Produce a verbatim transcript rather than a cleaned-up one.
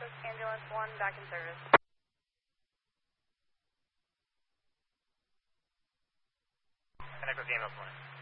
Texas Ambulance one back in service. Connect with the ambulance one.